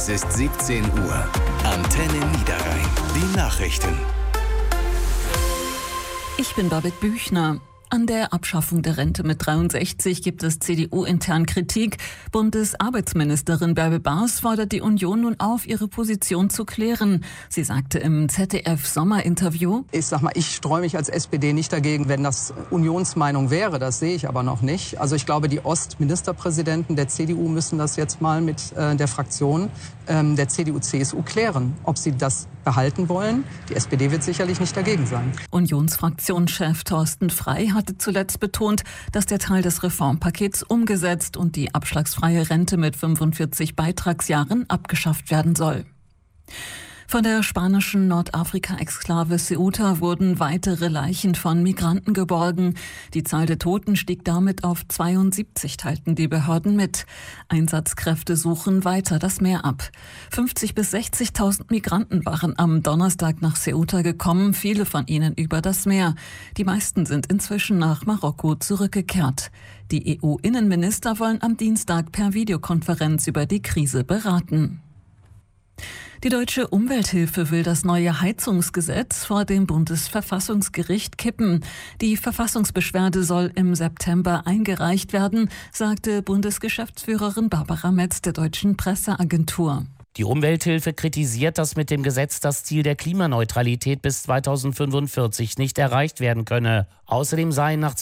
Es ist 17 Uhr. Antenne Niederrhein. Die Nachrichten. Ich bin Babette Büchner. An der Abschaffung der Rente mit 63 gibt es CDU-intern Kritik. Bundesarbeitsministerin Bärbel Baas fordert die Union nun auf, ihre Position zu klären. Sie sagte im ZDF-Sommerinterview: Ich streue mich als SPD nicht dagegen, wenn das Unionsmeinung wäre. Das sehe ich aber noch nicht. Also ich glaube, die Ostministerpräsidenten der CDU müssen das jetzt mal mit der Fraktion der CDU-CSU klären, ob sie das behalten wollen. Die SPD wird sicherlich nicht dagegen sein. Unionsfraktionschef Thorsten Frey hatte zuletzt betont, dass der Teil des Reformpakets umgesetzt und die abschlagsfreie Rente mit 45 Beitragsjahren abgeschafft werden soll. Von der spanischen Nordafrika-Exklave Ceuta wurden weitere Leichen von Migranten geborgen. Die Zahl der Toten stieg damit auf 72, teilten die Behörden mit. Einsatzkräfte suchen weiter das Meer ab. 50.000 bis 60.000 Migranten waren am Donnerstag nach Ceuta gekommen, viele von ihnen über das Meer. Die meisten sind inzwischen nach Marokko zurückgekehrt. Die EU-Innenminister wollen am Dienstag per Videokonferenz über die Krise beraten. Die Deutsche Umwelthilfe will das neue Heizungsgesetz vor dem Bundesverfassungsgericht kippen. Die Verfassungsbeschwerde soll im September eingereicht werden, sagte Bundesgeschäftsführerin Barbara Metz der Deutschen Presseagentur. Die Umwelthilfe kritisiert, dass mit dem Gesetz das Ziel der Klimaneutralität bis 2045 nicht erreicht werden könne. Außerdem seien nach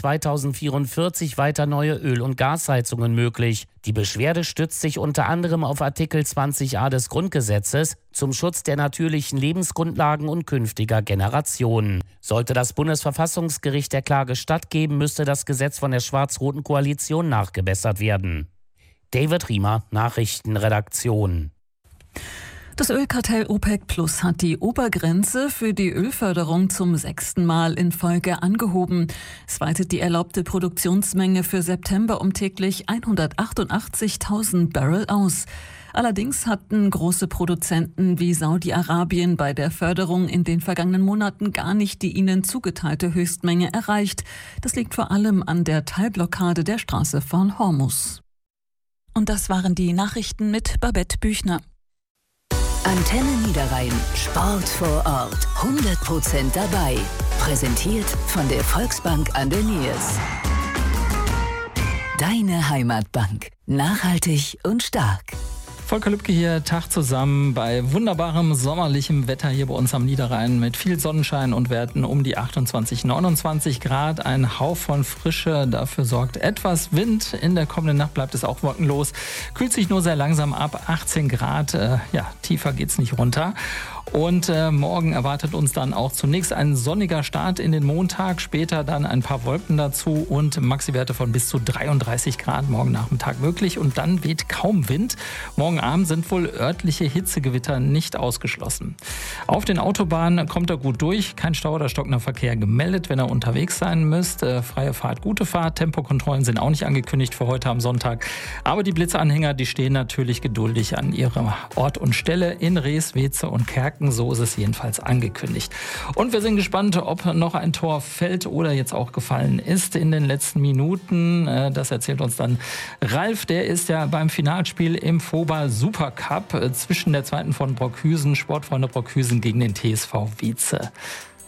2044 weiter neue Öl- und Gasheizungen möglich. Die Beschwerde stützt sich unter anderem auf Artikel 20a des Grundgesetzes zum Schutz der natürlichen Lebensgrundlagen und künftiger Generationen. Sollte das Bundesverfassungsgericht der Klage stattgeben, müsste das Gesetz von der schwarz-roten Koalition nachgebessert werden. David Riemer, Nachrichtenredaktion. Das Ölkartell OPEC Plus hat die Obergrenze für die Ölförderung zum 6. Mal in Folge angehoben. Es weitet die erlaubte Produktionsmenge für September um täglich 188.000 Barrel aus. Allerdings hatten große Produzenten wie Saudi-Arabien bei der Förderung in den vergangenen Monaten gar nicht die ihnen zugeteilte Höchstmenge erreicht. Das liegt vor allem an der Teilblockade der Straße von Hormuz. Und das waren die Nachrichten mit Babette Büchner. Antenne Niederrhein. Sport vor Ort. 100% dabei. Präsentiert von der Volksbank an der Niers. Deine Heimatbank. Nachhaltig und stark. Volker Lübke hier, Tag zusammen bei wunderbarem sommerlichem Wetter hier bei uns am Niederrhein mit viel Sonnenschein und Werten um die 28, 29 Grad. Ein Hauch von Frische, dafür sorgt etwas Wind. In der kommenden Nacht bleibt es auch wolkenlos. Kühlt sich nur sehr langsam ab, 18 Grad. Tiefer geht's nicht runter. Und morgen erwartet uns dann auch zunächst ein sonniger Start in den Montag, später dann ein paar Wolken dazu und Maxiwerte von bis zu 33 Grad morgen Nachmittag möglich. Und dann weht kaum Wind. Morgen Abend sind wohl örtliche Hitzegewitter nicht ausgeschlossen. Auf den Autobahnen kommt er gut durch. Kein Stau oder stockender Verkehr gemeldet, wenn er unterwegs sein müsst. Freie Fahrt, gute Fahrt. Tempokontrollen sind auch nicht angekündigt für heute am Sonntag. Aber die Blitzanhänger, die stehen natürlich geduldig an ihrem Ort und Stelle in Rees, Weze und Kerken. So ist es jedenfalls angekündigt. Und wir sind gespannt, ob noch ein Tor fällt oder jetzt auch gefallen ist in den letzten Minuten. Das erzählt uns dann Ralf. Der ist ja beim Finalspiel im FOBA Supercup zwischen der 2. von Brockhüsen, Sportfreunde Brockhüsen gegen den TSV Wietze.